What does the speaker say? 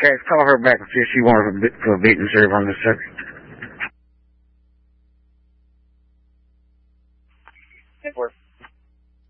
guys, call her back and see if she wants a beat and serve on this subject. Good work.